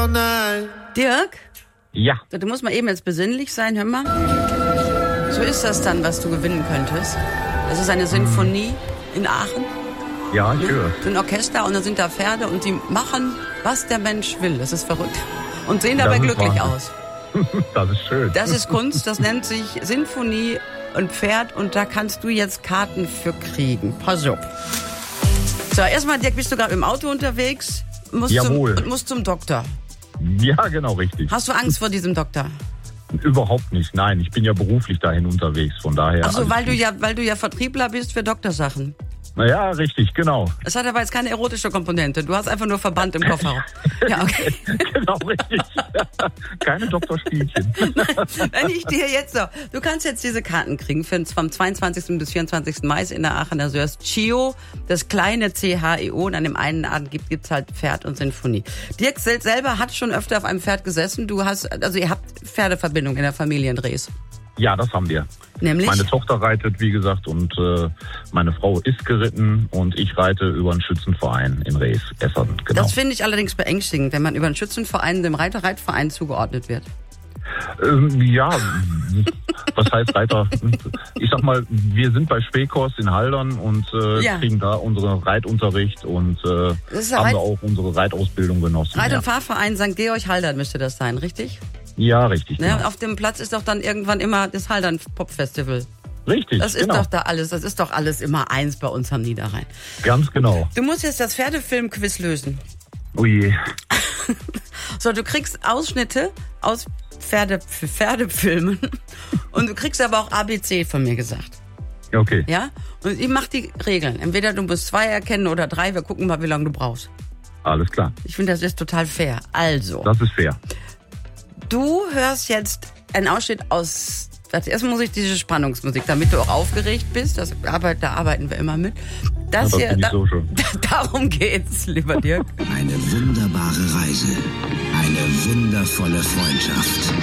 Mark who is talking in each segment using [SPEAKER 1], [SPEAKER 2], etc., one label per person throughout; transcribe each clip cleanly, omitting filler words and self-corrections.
[SPEAKER 1] Dirk?
[SPEAKER 2] Ja.
[SPEAKER 1] Du musst mal eben jetzt besinnlich sein, hör mal. So ist das dann, was du gewinnen könntest. Das ist eine Sinfonie in Aachen.
[SPEAKER 2] Ja, ich höre.
[SPEAKER 1] So ein Orchester und dann sind da Pferde und die machen, was der Mensch will. Das ist verrückt. Und sehen dabei glücklich aus.
[SPEAKER 2] Das ist schön.
[SPEAKER 1] Das ist Kunst, das nennt sich Sinfonie und Pferd und da kannst du jetzt Karten für kriegen. Pass auf. So, erstmal, Dirk, bist du gerade im Auto unterwegs? Musst zum Doktor.
[SPEAKER 2] Ja, genau, richtig.
[SPEAKER 1] Hast du Angst vor diesem Doktor?
[SPEAKER 2] Überhaupt nicht, nein. Ich bin ja beruflich dahin unterwegs, von daher...
[SPEAKER 1] Ach so, weil du ja Vertriebler bist für Doktorsachen.
[SPEAKER 2] Ja, richtig, genau.
[SPEAKER 1] Es hat aber jetzt keine erotische Komponente. Du hast einfach nur Verband im Kofferraum. Ja, okay.
[SPEAKER 2] Genau, richtig. Keine Doktorspielchen.
[SPEAKER 1] Wenn ich dir jetzt so... Du kannst jetzt diese Karten kriegen vom 22. bis 24. Mai in der Aachener Sörs. Chio, das kleine CHEO. Und an dem einen Abend gibt's halt Pferd und Sinfonie. Dirk selber hat schon öfter auf einem Pferd gesessen. Ihr habt Pferdeverbindung in der Familie in Dres.
[SPEAKER 2] Ja, das haben wir.
[SPEAKER 1] Nämlich?
[SPEAKER 2] Meine Tochter reitet, wie gesagt, und meine Frau ist geritten und ich reite über einen Schützenverein in Rees, Essen, genau.
[SPEAKER 1] Das finde ich allerdings beängstigend, wenn man über einen Schützenverein dem Reitverein zugeordnet wird.
[SPEAKER 2] Ja, was heißt Reiter? Ich sag mal, wir sind bei Spekos in Haldern und kriegen da unseren Reitunterricht und haben da auch unsere Reitausbildung genossen.
[SPEAKER 1] Reit- und Fahrverein St. Georg Haldern müsste das sein, richtig?
[SPEAKER 2] Ja, richtig.
[SPEAKER 1] Ne?
[SPEAKER 2] Genau.
[SPEAKER 1] Auf dem Platz ist doch dann irgendwann immer das Haldern Pop Festival.
[SPEAKER 2] Richtig,
[SPEAKER 1] das ist doch da alles, das ist doch alles immer eins bei uns am Niederrhein.
[SPEAKER 2] Ganz genau.
[SPEAKER 1] Du musst jetzt das Pferdefilm-Quiz lösen.
[SPEAKER 2] Oh je.
[SPEAKER 1] So, du kriegst Ausschnitte aus Pferdefilmen und du kriegst aber auch ABC von mir gesagt.
[SPEAKER 2] Okay.
[SPEAKER 1] Ja? Und ich mach die Regeln. Entweder du musst 2 erkennen oder 3. Wir gucken mal, wie lange du brauchst.
[SPEAKER 2] Alles klar.
[SPEAKER 1] Ich finde, das ist total fair. Also.
[SPEAKER 2] Das ist fair.
[SPEAKER 1] Du hörst jetzt einen Ausschnitt aus... Erst muss ich diese Spannungsmusik, damit du auch aufgeregt bist. Da arbeiten wir immer mit. Das hier,
[SPEAKER 2] so schön.
[SPEAKER 1] Darum geht's, lieber Dirk.
[SPEAKER 3] Eine wunderbare Reise. Eine wundervolle Freundschaft.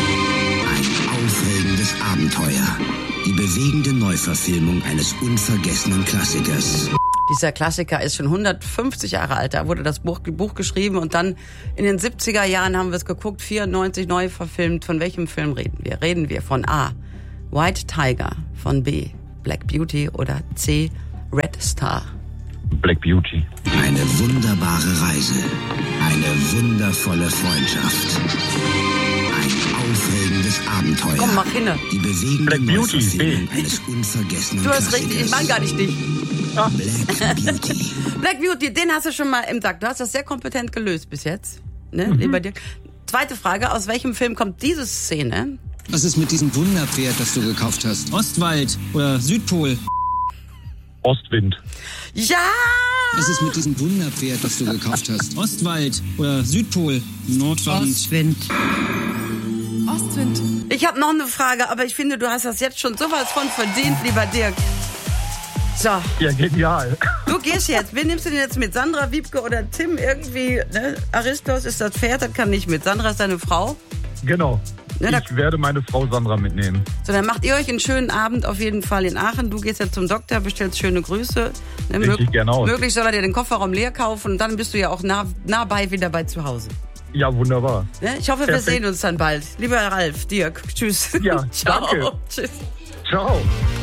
[SPEAKER 3] Ein aufregendes Abenteuer. Die bewegende Neuverfilmung eines unvergessenen Klassikers.
[SPEAKER 1] Dieser Klassiker ist schon 150 Jahre alt. Da wurde das Buch geschrieben und dann in den 70er Jahren haben wir es geguckt, 94 neu verfilmt. Von welchem Film reden wir? Reden wir von A. White Tiger, von B. Black Beauty oder C. Red Star?
[SPEAKER 2] Black Beauty.
[SPEAKER 3] Eine wunderbare Reise. Eine wundervolle Freundschaft. Ein aufregendes Abenteuer.
[SPEAKER 1] Komm, mach hin.
[SPEAKER 3] Die bewegende Neuverfilmung eines unvergessenen
[SPEAKER 1] Klassikers. Du hast
[SPEAKER 3] Klassikers.
[SPEAKER 1] richtig, ich meine gar nicht dich.
[SPEAKER 3] Black Beauty.
[SPEAKER 1] Black Beauty, den hast du schon mal im Tag. Du hast das sehr kompetent gelöst bis jetzt. Ne, lieber Dirk. Zweite Frage, aus welchem Film kommt diese Szene?
[SPEAKER 4] Was ist mit diesem Wunderpferd, das du gekauft hast? Ostwald oder Südpol?
[SPEAKER 2] Ostwind.
[SPEAKER 1] Ja!
[SPEAKER 4] Was ist mit diesem Wunderpferd, das du gekauft hast? Ostwald oder Südpol? Nordwand.
[SPEAKER 1] Ostwind. Ich habe noch eine Frage, aber ich finde, du hast das jetzt schon sowas von verdient, lieber Dirk. So.
[SPEAKER 2] Ja, genial.
[SPEAKER 1] Du gehst jetzt. Wen nimmst du denn jetzt mit? Sandra, Wiebke oder Tim irgendwie? Ne? Aristos ist das Pferd, das kann nicht mit. Sandra ist deine Frau.
[SPEAKER 2] Genau.
[SPEAKER 1] Ne,
[SPEAKER 2] ich werde meine Frau Sandra mitnehmen.
[SPEAKER 1] So, dann macht ihr euch einen schönen Abend auf jeden Fall in Aachen. Du gehst jetzt zum Doktor, bestellst schöne Grüße. Ne?
[SPEAKER 2] Richtig gerne aus.
[SPEAKER 1] Möglich soll er dir den Kofferraum leer kaufen und dann bist du ja auch nah bei wieder bei zu Hause.
[SPEAKER 2] Ja, wunderbar.
[SPEAKER 1] Ne? Ich hoffe,
[SPEAKER 2] Perfekt.
[SPEAKER 1] wir sehen uns dann bald. Lieber Ralf, Dirk, tschüss.
[SPEAKER 2] Ja,
[SPEAKER 1] Ciao.
[SPEAKER 2] danke.
[SPEAKER 1] Tschüss.
[SPEAKER 2] Ciao.